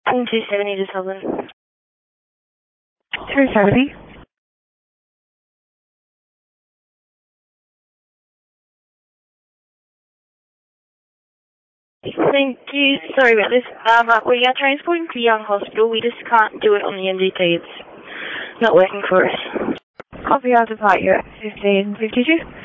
270 to Southern. 370. Thank you. Sorry about this. We are transporting to Young Hospital. We just can't do it on the MDT. It's not working for us. Copy out of departure 1552.